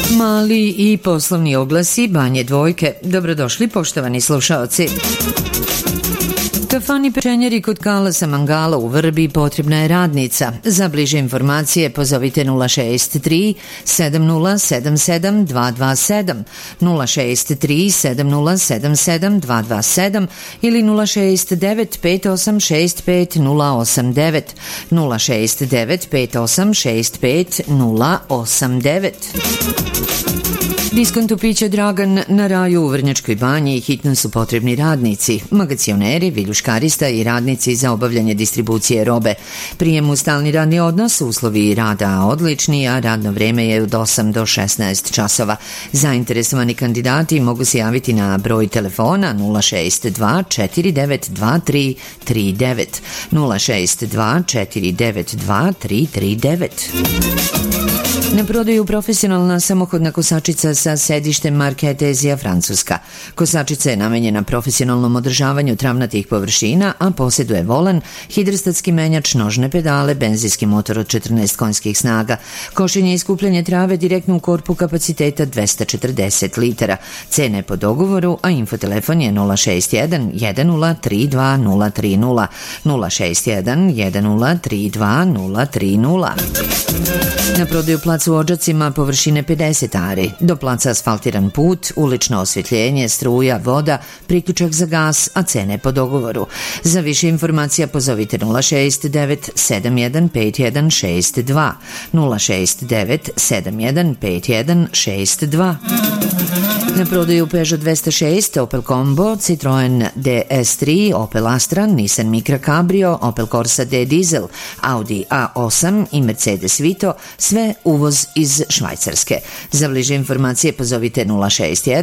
Mali i poslovni oglasi Banje Dvojke. Dobrodošli poštovani slušaoci. Kafani pečenjeri kod Kalasa Mangala u Vrbi potrebna je radnica. Za bliže informacije pozovite 063 7077 227, 063 7077 227 ili 069 5865 089, 069 5865 089. Diskontu pića Dragan na Raju u Vrnjačkoj banji hitno su potrebni radnici, magacioneri, viljuškarista i radnici za obavljanje distribucije robe. Prijem u stalni radni odnos, uslovi rada odlični, a radno vreme je od 8 do 16 časova. Zainteresovani kandidati mogu se javiti na broj telefona 062 4923 39, 062 492 339. Na prodaju profesionalna samohodna kosačica sa sedištem marke Etezija Francuska. Kosačica je namenjena profesionalnom održavanju travnatih površina, a posjeduje volan, hidrostatski menjač, nožne pedale, benzinski motor od 14 konjskih snaga, košenje i skupljanje trave direktno u korpu kapaciteta 240 litara. Cena je po dogovoru, a infotelefon je 061 1032 030, 061 1032 030. Na prodaju plac u Odžacima površine 50 ari, do placa asfaltiran put, ulično osvjetljenje, struja, voda, priključak za gas, a cene po dogovoru. Za više informacija pozovite 069 715162, 069 715162. Na prodaju Peugeot 206, Opel Combo, Citroen DS3, Opel Astra, Nissan Micra Cabrio, Opel Corsa D Diesel, Audi A8 i Mercedes Vito, sve uvoz iz Švajcarske. Za bliže informacije pozovite 061